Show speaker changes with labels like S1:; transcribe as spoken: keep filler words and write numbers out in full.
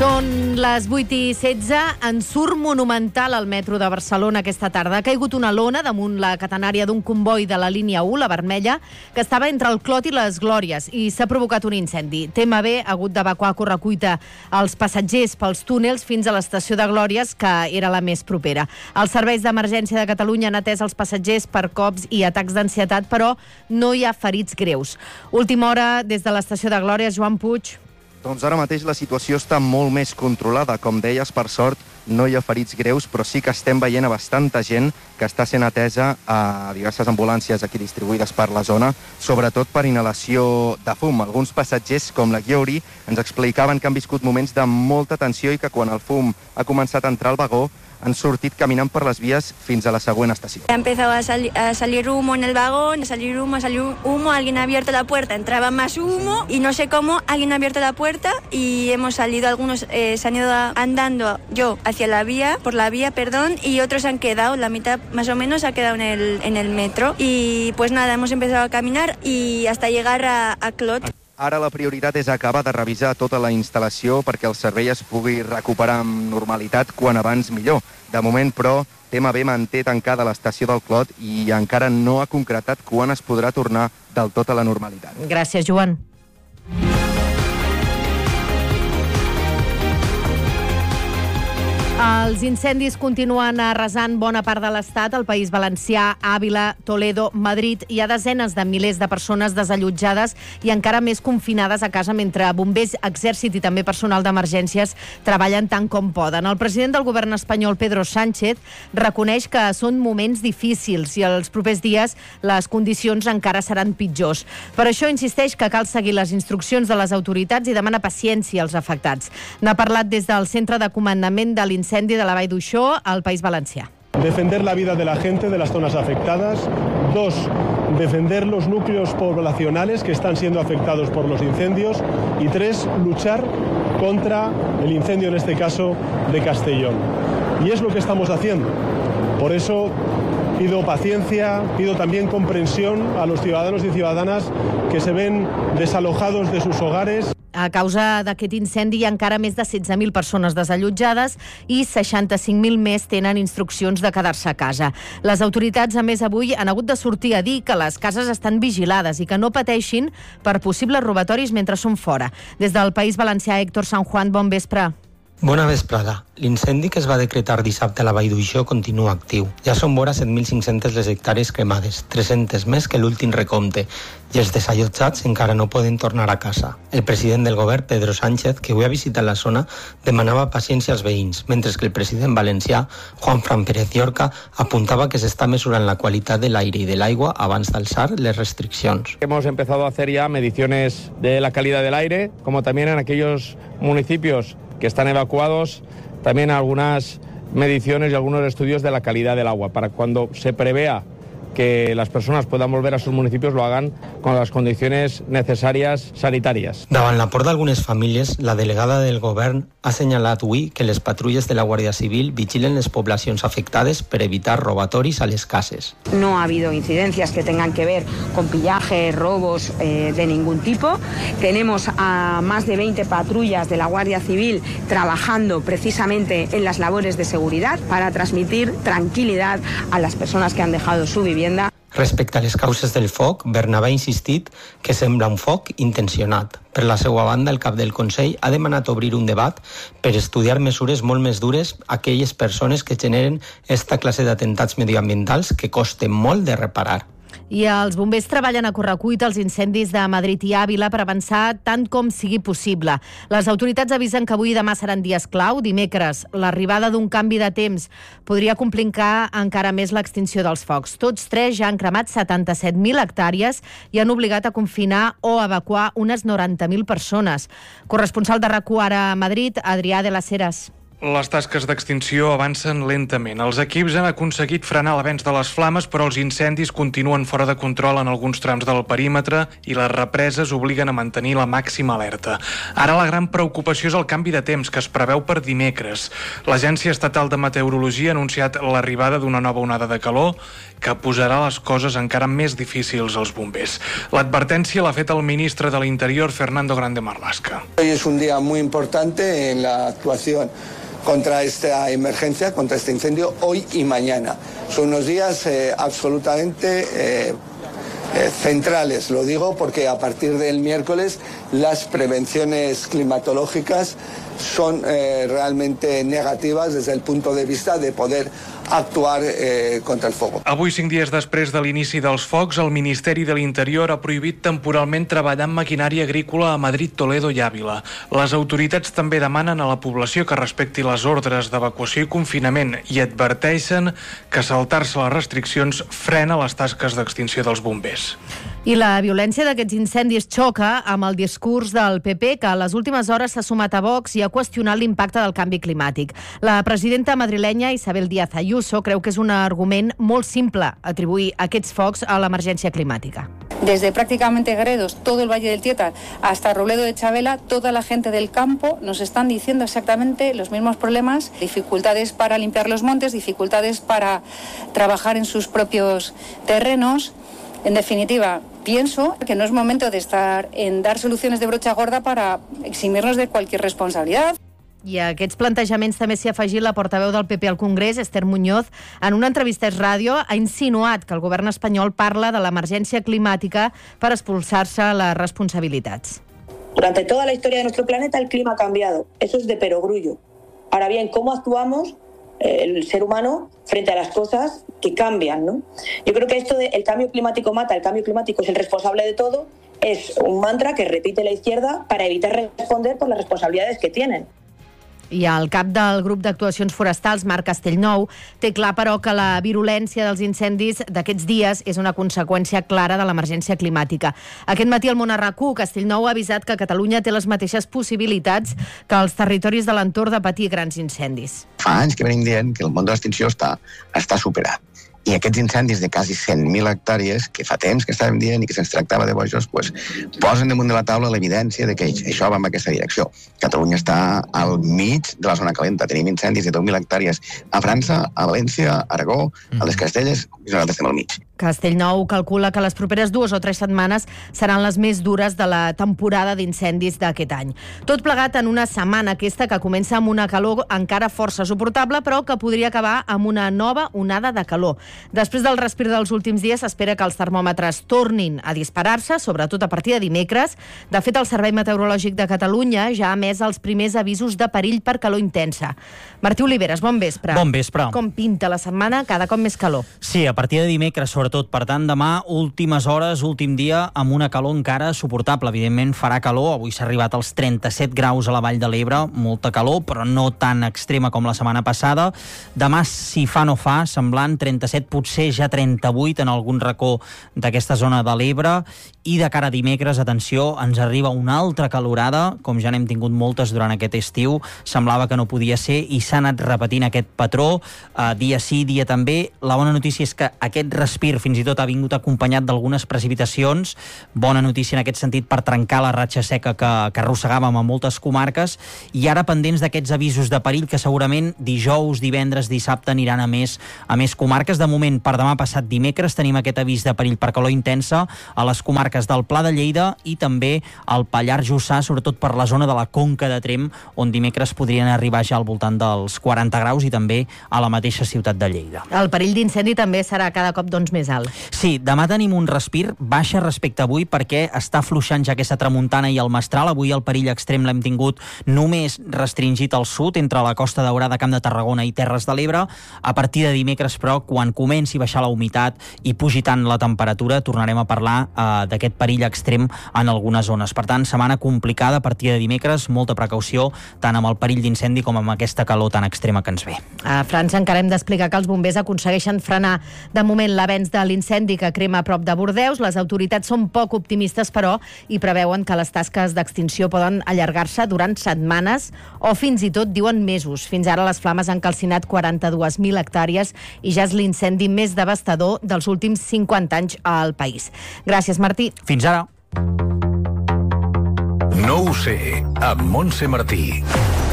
S1: Són les vuit i setze. Ensurt monumental al metro de Barcelona aquesta tarda. Ha caigut una lona damunt la catenària d'un comboi de la línia u, la vermella, que estava entre el Clot i les Glòries, i s'ha provocat un incendi. T M B ha hagut d'evacuar a correcuita els passatgers pels túnels fins a l'estació de Glòries, que era la més propera. Els serveis d'emergència de Catalunya han atès els passatgers per cops i atacs d'ansietat, però no hi ha ferits greus. Última hora des de l'estació de Glòries, Joan Puig.
S2: Doncs ara mateix la situació està molt més controlada. Com deies, per sort, no hi ha ferits greus, però sí que estem veient a bastanta gent que està sent atesa a diverses ambulàncies aquí distribuïdes per la zona, sobretot per inhalació de fum. Alguns passatgers, com la Guiori, ens explicaven que han viscut moments de molta tensió i que quan el fum ha començat a entrar al vagó han sortit caminant per les vies fins a la següent estació.
S3: Ha empezado a, sali a salir humo en el vagón, a salir humo, a salir humo, alguien ha abierto la puerta, entraba más humo y no sé cómo, alguien ha abierto la puerta y hemos salido, algunos eh, se han ido andando, yo hacia la vía, por la vía, perdón, y otros han quedado, la mitad más o menos ha quedado en el, en el metro. Y pues nada, hemos empezado a caminar y hasta llegar a, a Clot.
S2: Ara la prioritat és acabar de revisar tota la instal·lació perquè el servei es pugui recuperar amb normalitat quan abans millor. De moment, però, T M B manté tancada l'estació del Clot i encara no ha concretat quan es podrà tornar del tot a la normalitat.
S1: Gràcies, Joan. Els incendis continuen arrasant bona part de l'Estat, el País Valencià, Àvila, Toledo, Madrid. Hi ha desenes de milers de persones desallotjades i encara més confinades a casa mentre bombers, exèrcit i també personal d'emergències treballen tant com poden. El president del govern espanyol, Pedro Sánchez, reconeix que són moments difícils i els propers dies les condicions encara seran pitjors. Per això insisteix que cal seguir les instruccions de les autoritats i demana paciència als afectats. N'ha parlat des del centre de comandament de l'incendi incendi de la Vall d'Uixó al País Valencià.
S4: Defender la vida de la gente de las zonas afectadas. Dos, defender los núcleos poblacionales que están siendo afectados por los incendios. Y tres, luchar contra el incendio, en este caso, de Castellón. Y es lo que estamos haciendo. Por eso pido paciencia, pido también comprensión a los ciudadanos y ciudadanas que se ven desalojados de sus hogares.
S1: A causa d'aquest incendi hi ha encara més de setze mil persones desallotjades i seixanta-cinc mil més tenen instruccions de quedar-se a casa. Les autoritats, a més, avui han hagut de sortir a dir que les cases estan vigilades i que no pateixin per possibles robatoris mentre són fora. Des del País Valencià, Héctor San Juan, bon vespre.
S5: Bona vesprada. L'incendi que es va decretar dissabte a la Vall d'Uixó continua actiu. Ja són vora set mil cinc-centes les hectàrees cremades, tres-centes més que l'últim recompte, i els desallotjats encara no poden tornar a casa. El president del govern, Pedro Sánchez, que avui ha visitat la zona, demanava paciència als veïns, mentre que el president valencià, Juan Fran Pérez Llorca, apuntava que s'està mesurant la qualitat de l'aire i de l'aigua abans d'alçar les restriccions.
S6: Hemos empezado a hacer ya mediciones de la calidad del aire, como también en aquellos municipios que están evacuados, también algunas mediciones y algunos estudios de la calidad del agua, para cuando se prevea que las personas puedan volver a sus municipios lo hagan con las condiciones necesarias sanitarias.
S5: Davant la por d'algunes famílies, la delegada del govern ha assenyalat avui que les patrulles de la Guàrdia Civil vigilen les poblacions afectades per evitar robatoris a les cases.
S7: No ha habido incidencias que tengan que ver con pillaje, robos eh, de ningún tipo. Tenemos a más de veinte patrullas de la Guàrdia Civil trabajando precisamente en las labores de seguridad para transmitir tranquilidad a las personas que han dejado su vivienda.
S5: Respecte a les causes del foc, Bernabé ha insistit que sembla un foc intencionat. Per la seva banda, el cap del Consell ha demanat obrir un debat per estudiar mesures molt més dures a aquelles persones que generen esta classe d'atemptats medioambientals que costen molt de reparar.
S1: I els bombers treballen a correcuita als incendis de Madrid i Àvila per avançar tant com sigui possible. Les autoritats avisen que avui i demà seran dies clau. Dimecres, l'arribada d'un canvi de temps podria complicar encara més l'extinció dels focs. Tots tres ja han cremat setanta-set mil hectàrees i han obligat a confinar o evacuar unes noranta mil persones. Corresponsal de RAC u ara a Madrid, Adrià de las Heras.
S8: Les tasques d'extinció avancen lentament. Els equips han aconseguit frenar l'avenç de les flames, però els incendis continuen fora de control en alguns trams del perímetre i les represes obliguen a mantenir la màxima alerta. Ara la gran preocupació és el canvi de temps que es preveu per dimecres. L'Agència Estatal de Meteorologia ha anunciat l'arribada d'una nova onada de calor que posarà les coses encara més difícils als bombers. L'advertència l'ha fet el ministre de l'Interior, Fernando Grande Marlaska.
S9: Hoy es un día muy importante en la actuación contra esta emergencia, contra este incendio, hoy y mañana. Son unos días eh, absolutamente eh, eh, centrales, lo digo porque a partir del miércoles las prevenciones climatológicas son eh, realmente negativas desde el punto de vista de poder actuar eh, contra el fuego.
S8: Avui, cinc dies després de l'inici dels focs, el Ministeri de l'Interior ha prohibit temporalment treballar amb maquinària agrícola a Madrid, Toledo i Àvila. Les autoritats també demanen a la població que respecti les ordres d'evacuació i confinament i adverteixen que saltar-se les restriccions frena les tasques d'extinció dels bombers.
S1: I la violència d'aquests incendis xoca amb el discurs del P P, que a les últimes hores s'ha sumat a Vox i ha qüestionat l'impacte del canvi climàtic. La presidenta madrilenya, Isabel Díaz Ayuso, creu que és un argument molt simple atribuir aquests focs a l'emergència climàtica.
S10: Desde prácticamente Gredos, todo el Valle del Tietar, hasta Robledo de Chabela, toda la gente del campo nos están diciendo exactamente los mismos problemas, dificultades para limpiar los montes, dificultades para trabajar en sus propios terrenos. En definitiva, pienso que no es momento de estar en dar soluciones de brocha gorda para eximirnos de cualquier responsabilidad.
S1: I a aquests plantejaments també s'hi ha afegit la portaveu del P P al Congrés, Esther Muñoz. En una entrevista a Es Ràdio ha insinuat que el govern espanyol parla de l'emergència climàtica per expulsar-se les responsabilitats.
S11: Durante toda la historia de nuestro planeta el clima ha cambiado. Eso es de perogrullo. Ahora bien, ¿cómo actuamos el ser humano frente a las cosas que cambian, ¿no? Yo creo que esto de el cambio climático mata, el cambio climático es el responsable de todo, es un mantra que repite la izquierda para evitar responder por las responsabilidades que tienen.
S1: I el cap del grup d'actuacions forestals, Marc Castellnou, té clar, però, que la virulència dels incendis d'aquests dies és una conseqüència clara de l'emergència climàtica. Aquest matí al Món a RAC u, Castellnou ha avisat que Catalunya té les mateixes possibilitats que els territoris de l'entorn de patir grans incendis.
S12: Fa anys que venim dient que el món de l'extinció està, està superat. I aquests incendis de quasi cent mil hectàrees, que fa temps que estàvem dient i que se'ns tractava de bojos, pues, posen damunt de la taula l'evidència de que això va en aquesta direcció. Catalunya està al mig de la zona calenta. Tenim incendis de deu mil hectàrees a França, a València, a Aragó, a les Castelles, i nosaltres estem al mig.
S1: Castellnou calcula que les properes dues o tres setmanes seran les més dures de la temporada d'incendis d'aquest any. Tot plegat en una setmana aquesta que comença amb una calor encara força suportable, però que podria acabar amb una nova onada de calor. Després del respir dels últims dies s'espera que els termòmetres tornin a disparar-se, sobretot a partir de dimecres. De fet, el Servei Meteorològic de Catalunya ja ha emès els primers avisos de perill per calor intensa. Martí Oliveres, bon vespre.
S13: Bon vespre.
S1: Com pinta la setmana? Cada cop més calor.
S13: Sí, a partir de dimecres, sobretot. Per tant, demà, últimes hores, últim dia, amb una calor encara suportable. Evidentment, farà calor. Avui s'ha arribat als trenta-set graus a la Vall de l'Ebre. Molta calor, però no tan extrema com la setmana passada. Demà, si fa no fa, semblant, trenta-set, potser ja trenta-vuit en algun racó d'aquesta zona de l'Ebre. I de cara a dimecres, atenció, ens arriba una altra calorada, com ja n'hem tingut moltes durant aquest estiu. Semblava que no podia ser i s'ha anat repetint aquest patró, uh, dia sí, dia també. La bona notícia és que aquest respir fins i tot ha vingut acompanyat d'algunes precipitacions. Bona notícia en aquest sentit per trencar la ratxa seca que, que arrossegàvem a moltes comarques. I ara pendents d'aquests avisos de perill que segurament dijous, divendres, dissabte aniran a més, a més comarques. De moment, per demà passat dimecres, tenim aquest avís de perill per calor intensa a les comarques del Pla de Lleida i també al Pallars Jussà, sobretot per la zona de la Conca de Tremp, on dimecres podrien arribar ja al voltant dels quaranta graus i també a la mateixa ciutat de Lleida.
S1: El perill d'incendi també serà cada cop doncs, més alt.
S13: Sí, demà tenim un respir, baixa respecte a avui perquè està afluixant ja aquesta tramuntana i el mestral. Avui el perill extrem l'hem tingut només restringit al sud, entre la Costa Daurada, Camp de Tarragona i Terres de l'Ebre. A partir de dimecres, però, quan comenci a baixar la humitat i pugi tant la temperatura, tornarem a parlar eh, d'aquest perill extrem en algunes zones. Per tant, setmana complicada a partir de dimecres, molta precaució tant amb el perill d'incendi com amb aquesta calor tan extrema que ens ve.
S1: A França encara hem d'explicar que els bombers aconsegueixen frenar de moment l'avenç de l'incendi que crema a prop de Bordeus. Les autoritats són poc optimistes, però, i preveuen que les tasques d'extinció poden allargar-se durant setmanes o fins i tot, diuen, mesos. Fins ara les flames han calcinat quaranta-dues mil hectàrees i ja és l'incendi més devastador dels últims cinquanta anys al país. Gràcies, Martí.
S13: Fins ara.
S14: No ho sé, amb Montse Martí.